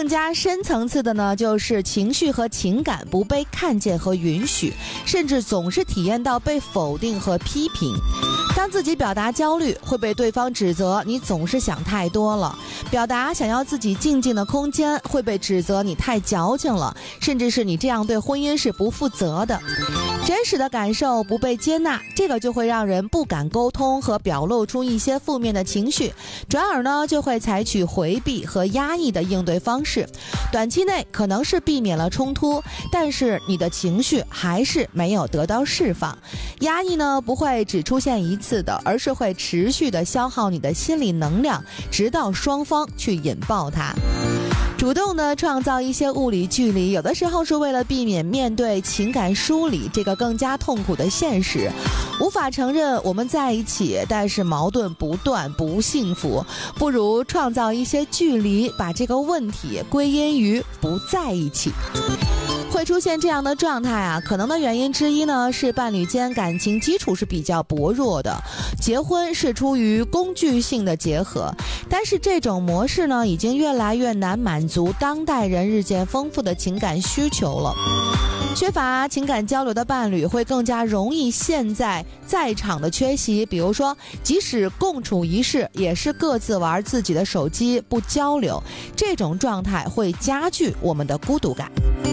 更加深层次的呢，就是情绪和情感不被看见和允许，甚至总是体验到被否定和批评。当自己表达焦虑，会被对方指责你总是想太多了；表达想要自己静静的空间，会被指责你太矫情了，甚至是你这样对婚姻是不负责的。真实的感受不被接纳，这个就会让人不敢沟通和表露出一些负面的情绪，转而呢就会采取回避和压抑的应对方式。短期内可能是避免了冲突，但是你的情绪还是没有得到释放。压抑呢不会只出现一次的，而是会持续的消耗你的心理能量，直到双方去引爆它。主动的创造一些物理距离，有的时候是为了避免面对情感梳理这个更加痛苦的现实。无法承认我们在一起，但是矛盾不断，不幸福，不如创造一些距离，把这个问题归因于不在一起。会出现这样的状态啊，可能的原因之一呢是伴侣间感情基础是比较薄弱的，结婚是出于工具性的结合，但是这种模式呢已经越来越难满足当代人日渐丰富的情感需求了。缺乏情感交流的伴侣会更加容易陷在场的缺席，比如说即使共处一室，也是各自玩自己的手机，不交流，这种状态会加剧我们的孤独感。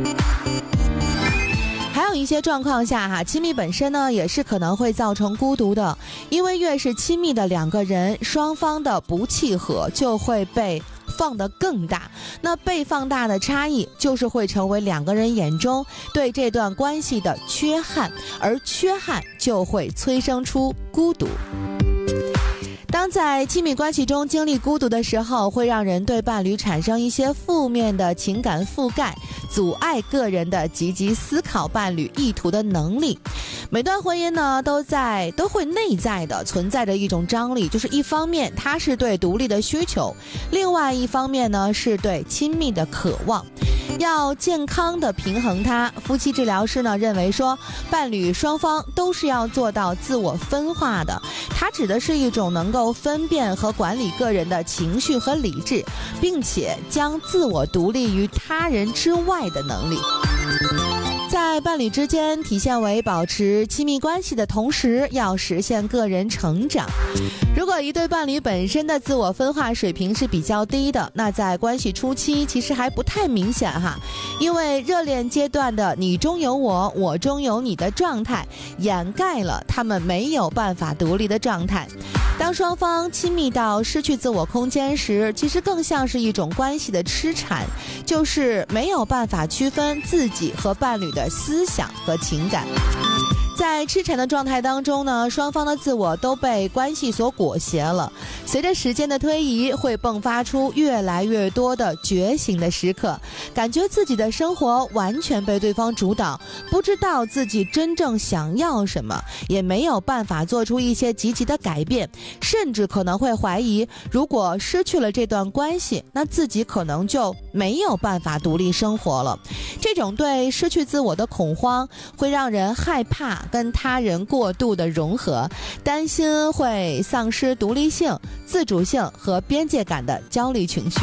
还有一些状况下亲密本身呢也是可能会造成孤独的，因为越是亲密的两个人，双方的不契合就会被放得更大，那被放大的差异就是会成为两个人眼中对这段关系的缺憾，而缺憾就会催生出孤独。当在亲密关系中经历孤独的时候，会让人对伴侣产生一些负面的情感覆盖，阻碍个人的积极思考伴侣意图的能力。每段婚姻呢都会内在的存在着一种张力，就是一方面它是对独立的需求，另外一方面呢是对亲密的渴望。要健康的平衡它，夫妻治疗师呢认为说，伴侣双方都是要做到自我分化的，它指的是一种能够分辨和管理个人的情绪和理智，并且将自我独立于他人之外的能力。在伴侣之间体现为保持亲密关系的同时，要实现个人成长。如果一对伴侣本身的自我分化水平是比较低的，那在关系初期其实还不太明显因为热恋阶段的你中有我，我中有你的状态，掩盖了他们没有办法独立的状态。当双方亲密到失去自我空间时，其实更像是一种关系的痴缠，就是没有办法区分自己和伴侣的思想和情感。在痴缠的状态当中呢，双方的自我都被关系所裹挟了。随着时间的推移，会迸发出越来越多的觉醒的时刻，感觉自己的生活完全被对方主导，不知道自己真正想要什么，也没有办法做出一些积极的改变，甚至可能会怀疑，如果失去了这段关系，那自己可能就没有办法独立生活了。这种对失去自我的恐慌，会让人害怕跟他人过度的融合，担心会丧失独立性、自主性和边界感的焦虑情绪。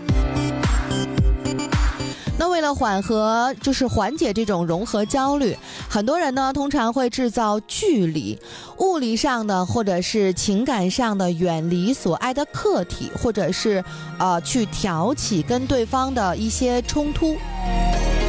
那为了缓解这种融合焦虑，很多人呢通常会制造距离，物理上的或者是情感上的远离所爱的客体，或者是去挑起跟对方的一些冲突。